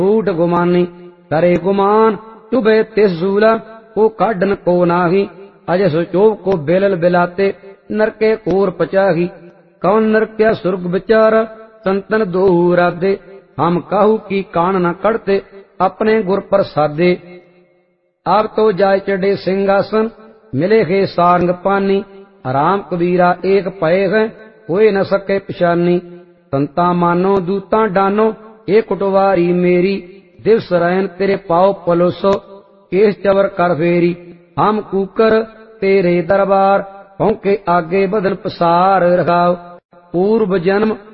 फूट गुमानी करे गुमान चुभे तिस झूला को काढ़न को नाही अज सुचोभ को बेलल बिलाते नरके कोर पचाही कौन नरक्या सुर्ग विचार संतन दो राधे हम काहू की कान न कड़ते अपने गुर प्रसादे अब तो जाय चढ़े सिंहासन मिले है सारंग पानी राम कबीरा एक पए है कोई न सके पिछानी संता मानो दूता डानो एक कुटवारी मेरी दिवस रैन तेरे पाओ पलोसो केस चवर कर फेरी हम कूकर तेरे दरबार पौके आगे बदन पसार रखाओ पूर्व जन्म